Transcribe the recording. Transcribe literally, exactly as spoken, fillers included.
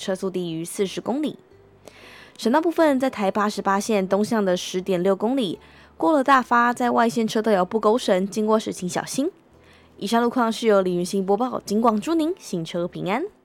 车速低于四十公里。省道部分，在台八十八线东向的 十点六公里，过了大发，在外线车道有不勾绳，经过时请小心。以上路况是由李云欣播报，警广祝您行车平安。